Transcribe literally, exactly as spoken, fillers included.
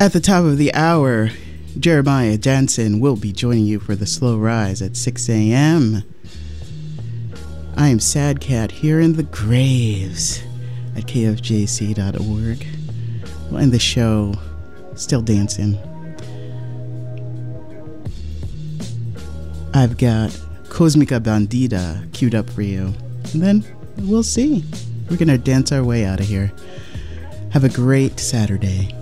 At the top of the hour, Jeremiah Jansen will be joining you for the slow rise at six a.m. I am Sad Cat here in the graves at k f j c dot org. We'll end the show still dancing. I've got Cosmica Bandida queued up for you. And then we'll see. We're going to dance our way out of here. Have a great Saturday.